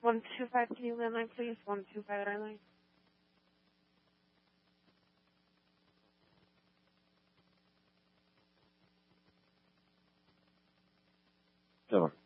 125, can you landline, please? 125 landline. Sure.